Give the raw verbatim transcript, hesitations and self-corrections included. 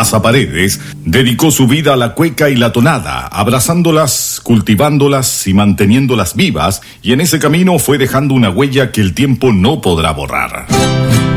Maza Paredes dedicó su vida a la cueca y la tonada, abrazándolas, cultivándolas y manteniéndolas vivas, y en ese camino fue dejando una huella que el tiempo no podrá borrar.